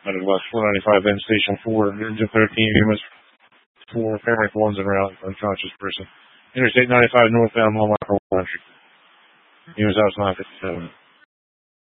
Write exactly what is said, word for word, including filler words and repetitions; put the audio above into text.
Out of West four ninety-five, then Station four, Engine thirteen, units four, Fairbank one's en route, unconscious person. Interstate ninety-five, northbound, Hallmark one hundred. Units out nine fifty-seven.